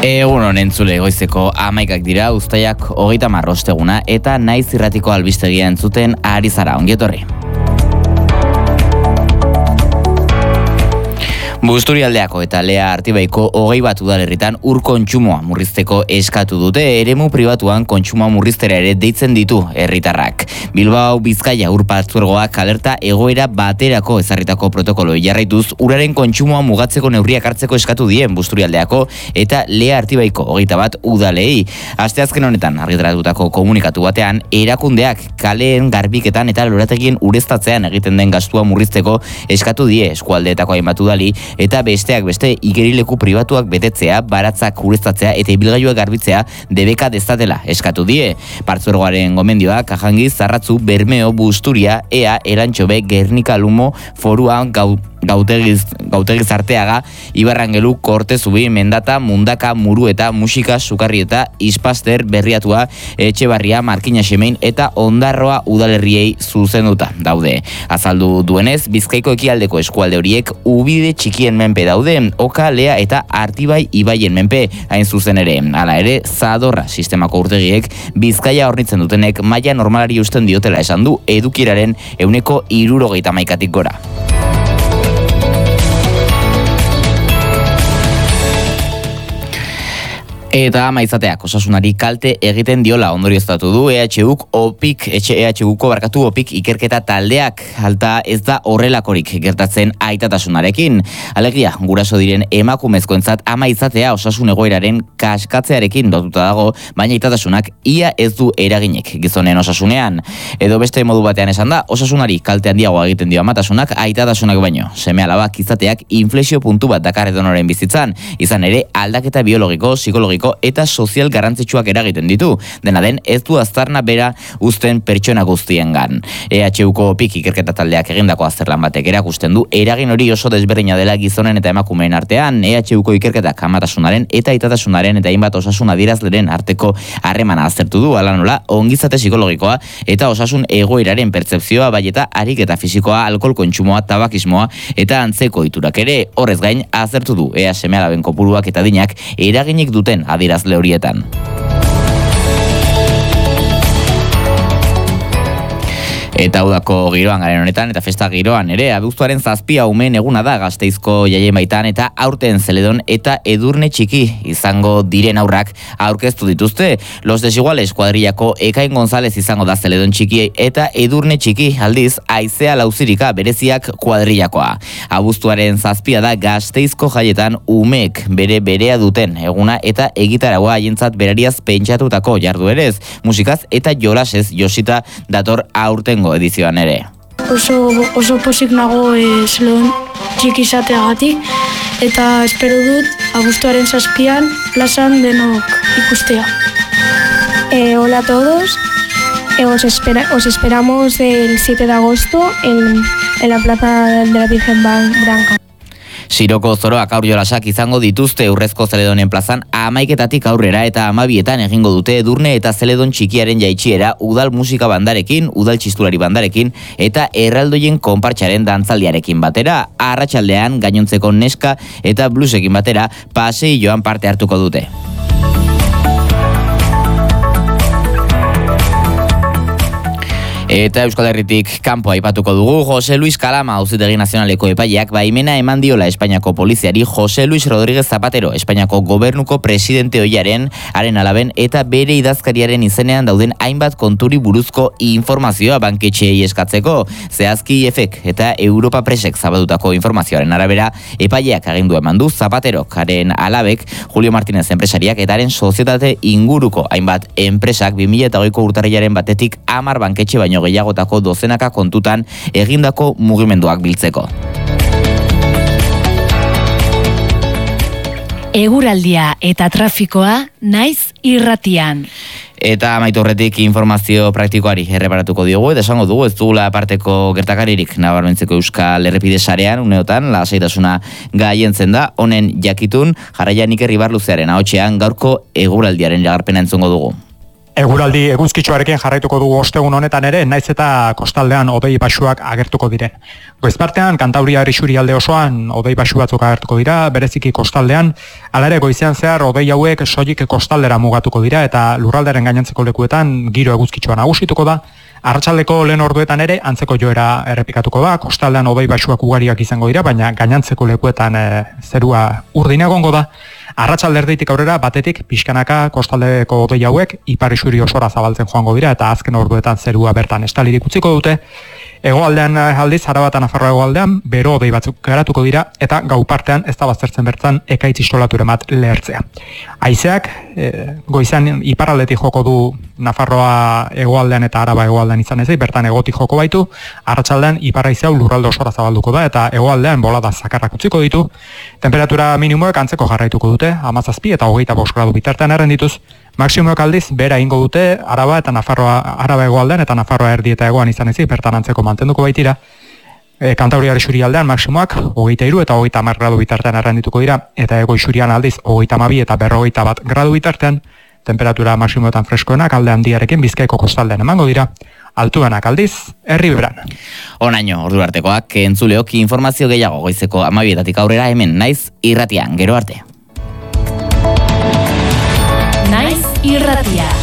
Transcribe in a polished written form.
Egun honen entzule goizeko 11 dira, uztaiak 30 osteguna eta Naiz irratiko albistegia entzuten ari zara, ongi etorri. Busturialdeako eta Lea Artibaiko 21 udalerritan ur kontsumoa murrizteko eskatu dute, eremu pribatuan kontsumoa murriztera ere deitzen ditu herritarrak. Bilbao Bizkaia ur partzuergoak alerta egoera baterako ezarritako protokolo jarraituz uraren kontsumoa mugatzeko neurriak hartzeko eskatu dien Busturialdeako eta Lea Artibaiko 21 udalei. Asteazken honetan argitaratutako komunikatu batean erakundeak kaleen garbiketan eta lorategien ureztatzean egiten den gastua murrizteko eskatu die eskualdeetako hainbat udali eta besteak beste igerileku pribatuak betetzea, baratzak ureztatzea eta ibilgailuak garbitzea debeka dezatela eskatu die. Partzuergoaren gomendioak Kajangiz, Zarratzu, Bermeo, Busturia, Ea, Elantxobe, Gernika, Lumo, Forua, Gautegiz Arteaga, Ibarrangelu, Korte Zubi, Mendata, Mundaka, Murueta, Musika, Sukarrieta, Ispaster, Berriatua, Etxebarria, Markina Xemein eta Ondarroa udalerriei zuzenduta daude. Azaldu duenez, Bizkaiko ekialdeko eskualde horiek ubide txikien menpe daude, Oka, Lea eta Artibai ibaien menpe hain zuzen ere. Hala ere, Zadorra sistemako urtegiek Bizkaia hornitzen dutenek maila normalari usten diotela esan du edukieraren 71%tik gora. Eta maizateak osasunari kalte egiten diola ondorioztatu du EHUko OPIK ikerketa taldeak. Alta ez da horrelakorik gertatzen aitatasunarekin. Alegia, guraso diren emakumezkoentzat ama izatea osasun egoeraren kaskatzearekin lotuta dago, baina aitatasunak ia ez du eraginek gizonen osasunean. Edo beste modu batean esan da, osasunari kalte handiagoa egiten dio amatasunak aitatasunak baino. Seme-alabak izateak inflexio puntu bat dakar edonoren bizitzan, izan ere aldaketa biologiko, psikologiko eta sozial garrantzitsuak eragiten ditu. Dena den, ez du aztarna bera uzten pertsona guztiengan. EHUko OPIK ikerketa taldeak egindako azterlan batek erakusten du eragin hori oso desberdina dela gizonen eta emakumeen artean. EHUko ikerketak amatasunaren eta aitatasunaren eta hainbat osasun adierazleren arteko harremana aztertu du, hala nola ongizate psikologikoa eta osasun egoeraren pertzepzioa, bai eta ariketa fisikoa, alkohol kontsumoa, tabakismoa eta antzeko ohiturak ere. Horrez gain, aztertu du ea seme-alaben kopuruak eta adinak eraginik duten adierazle horietan. Eta udako giroan garen honetan, eta festa giroan ere, abuztuaren 7 umeen eguna da Gasteizko jaien baitan, eta aurten Zeledon eta Edurne Txiki izango diren aurrak aurkeztu dituzte. Los Desiguales kuadrillako Ekain González izango da Zeledon Txiki eta Edurne Txiki aldiz Aizea Lauzirika bereziak kuadrillakoa. Abuztuaren 7 da Gasteizko jaietan umeek berea duten eguna eta egitaragua haientzat berariaz pentsatutako jarduerez, musikaz eta jolasez josita dator aurtengo edizioan ere. Oso pozik nago Zeledon Txiki izateagatik eta espero dut abuztuaren 7 plazan denok ikustea. Hola a todos, os esperamos el 7 de agosto en la Plaza de la Virgen Blanca. Siroko zoroak aur jolasak izango dituzte Urrezko Zeledonen plazan 11 aurrera eta 12 egingo dute Edurne eta Zeledon Txikiaren jaitsiera udal musika bandarekin, udal txistulari bandarekin eta erraldoien konpartxaren dantzaldiarekin batera. Arratsaldean gainontzeko neska eta bluesekin batera paseilloan parte hartuko dute. Eta Euskal Herritik kanpo aipatuko dugu, Jose Luis Kalama Auzitegi Nazionaleko epaileak baimena eman diola Espainiako poliziari Jose Luis Rodríguez Zapatero, Espainiako gobernuko presidente ohiaren, haren alaben eta bere idazkariaren izenean dauden hainbat konturi buruzko informazioa banketxeei eskatzeko. Zehazki IEFek eta Europa Presek zabaldutako informazioaren arabera, epaileak agindu eman du Zapaterok, haren alabek, Julio Martínez enpresariak eta haren sozietate inguruko hainbat enpresak 2008ko urtarrilaren batetik 10 banketxe baino gehiagotako dozenaka kontutan egindako mugimenduak biltzeko. Eguraldia eta trafikoa Naiz irratian. Eta amaitu horretik informazio praktikoari erreparatuko diogu, eta esango dugu ez dugula aparteko gertakaririk nabarmentzeko Euskal Errepide sarean, uneotan lasaitasuna gaientzen da, honen jakitun jarraian Iker Ibarluzearen ahotsean gaurko eguraldiaren iragarpena entzungo dugu. Eguraldi eguzkitsuarekin jarraituko dugu ostegun honetan ere, naiz eta kostaldean hodei baxuak agertuko diren. Goizpartean, Kantauriar isurialde osoan hodei baxu batzuk agertuko dira, bereziki kostaldean, hala ere goizean zehar hodei hauek soilik kostaldera mugatuko dira eta lurralderen gainontzeko lekuetan giro eguzkitsua nagusituko da. Arratsaldeko lehen orduetan ere antzeko joera errepikatuko da, kostaldean hodei baxuak ugariak izango dira, baina gainontzeko lekuetan zerua urdin egongo da. Arratsalderditik aurrera batetik pixkanaka kostaldeko hodei hauek ipar isuri osora zabaltzen joango dira eta azken orduetan zerua bertan estalirik utziko dute. Hegoaldean aldiz, Araba eta Nafarroa hegoaldean bero hodei batzuk garatuko dira eta gau partean ez da baztertzen bertan ekaitz isolature bat lehertzea. Haizeak goizan iparraldetik joko du Nafarroa hegoaldean eta Araba hegoaldean izan ezik, bertan hegotik joko baitu, arratsaldean ipar haizea lurralde osora zabalduko da eta hegoaldean bolada zakarrak utziko ditu. Temperatura minimoek antzeko jarraituko dute, 17 eta 25 gradu bitartean errendituz. Maximoek aldiz, bera ingo dute, Araba eta Nafarroa, Araba hegoaldean eta Nafarroa erdi eta hegoan izan ezik, bertan antzeko mantenduko baitira. Kantauriar isurialdean maximoak 23 eta 30 gradu bitartean errendituko dira, eta hego isurian aldiz 32 eta 41 gradu bitartean, temperatura maximoetan freskoenak alde handiarekin Bizkaiko kostaldean emango dira, altuenak aldiz, Erriberan. Onaino, ordu artekoak, entzuleok informazio gehiago goizeko 12 aurrera hemen Naiz irratian, gero arte. Naiz irratia.